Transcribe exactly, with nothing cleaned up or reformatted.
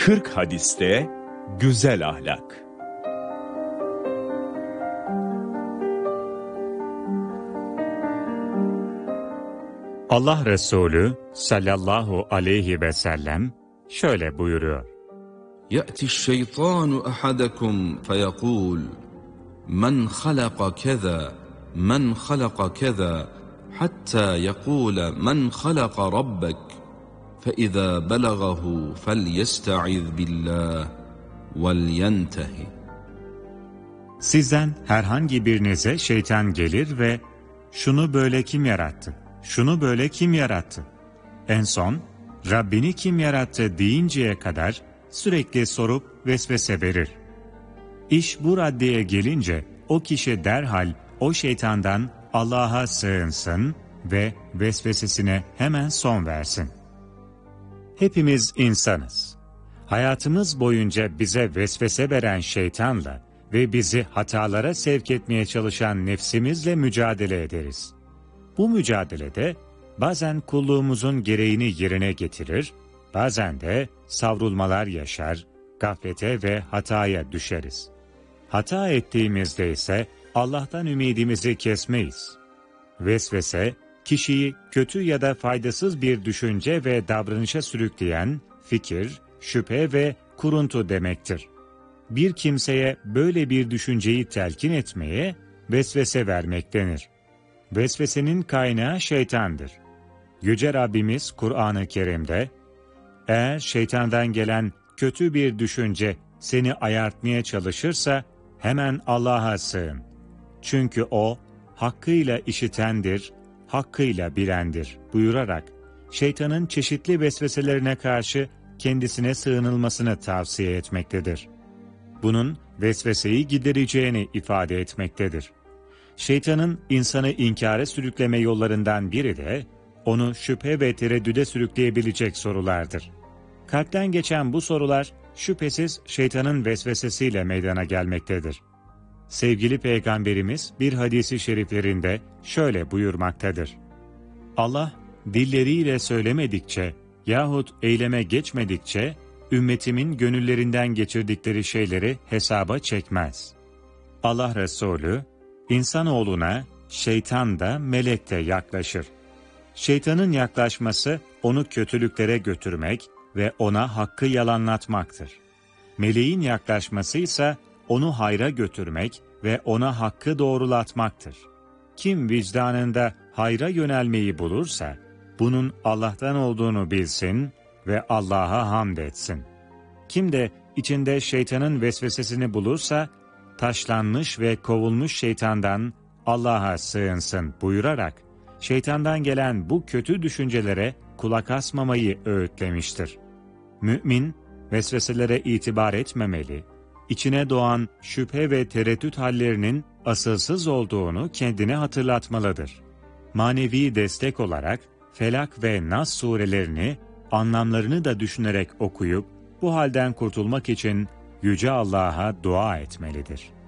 kırk hadiste güzel ahlak. Allah Resulü sallallahu aleyhi ve sellem şöyle buyuruyor. يَأْتِ الشَّيْطَانُ أَحَدَكُمْ فَيَقُولُ مَنْ خَلَقَ كَذَا مَنْ خَلَقَ كَذَا حَتَّى يَقُولَ مَنْ خَلَقَ رَبَّكَ فَإِذَا بَلَغَهُ فَلْيَسْتَعِذْ بِاللّٰهِ وَلْيَنْتَهِ. Sizden herhangi birinize şeytan gelir ve şunu böyle kim yarattı, şunu böyle kim yarattı? En son Rabbini kim yarattı deyinceye kadar sürekli sorup vesvese verir. İş bu raddeye gelince o kişi derhal o şeytandan Allah'a sığınsın ve vesvesesine hemen son versin. Hepimiz insanız. Hayatımız boyunca bize vesvese veren şeytanla ve bizi hatalara sevk etmeye çalışan nefsimizle mücadele ederiz. Bu mücadelede bazen kulluğumuzun gereğini yerine getirir, bazen de savrulmalar yaşar, gaflete ve hataya düşeriz. Hata ettiğimizde ise Allah'tan ümidimizi kesmeyiz. Vesvese, kişiyi kötü ya da faydasız bir düşünce ve davranışa sürükleyen fikir, şüphe ve kuruntu demektir. Bir kimseye böyle bir düşünceyi telkin etmeye vesvese vermek denir. Vesvesenin kaynağı şeytandır. Yüce Rabbimiz Kur'an-ı Kerim'de, eğer şeytandan gelen kötü bir düşünce seni ayartmaya çalışırsa hemen Allah'a sığın. Çünkü O, hakkıyla işitendir, hakkıyla bilendir buyurarak şeytanın çeşitli vesveselerine karşı kendisine sığınılmasını tavsiye etmektedir. Bunun vesveseyi gidereceğini ifade etmektedir. Şeytanın insanı inkara sürükleme yollarından biri de onu şüphe ve tereddüde sürükleyebilecek sorulardır. Kalpten geçen bu sorular şüphesiz şeytanın vesvesesiyle meydana gelmektedir. Sevgili Peygamberimiz bir hadisi şeriflerinde şöyle buyurmaktadır. Allah dilleriyle söylemedikçe yahut eyleme geçmedikçe ümmetimin gönüllerinden geçirdikleri şeyleri hesaba çekmez. Allah Resulü, insanoğluna şeytan da melek de yaklaşır. Şeytanın yaklaşması onu kötülüklere götürmek ve ona hakkı yalanlatmaktır. Meleğin yaklaşması ise onu hayra götürmek ve ona hakkı doğrulatmaktır. Kim vicdanında hayra yönelmeyi bulursa, bunun Allah'tan olduğunu bilsin ve Allah'a hamd etsin. Kim de içinde şeytanın vesvesesini bulursa, taşlanmış ve kovulmuş şeytandan Allah'a sığınsın buyurarak, şeytandan gelen bu kötü düşüncelere kulak asmamayı öğütlemiştir. Mümin, vesveselere itibar etmemeli, içine doğan şüphe ve tereddüt hallerinin asılsız olduğunu kendine hatırlatmalıdır. Manevi destek olarak Felak ve Nas surelerini, anlamlarını da düşünerek okuyup, bu halden kurtulmak için Yüce Allah'a dua etmelidir.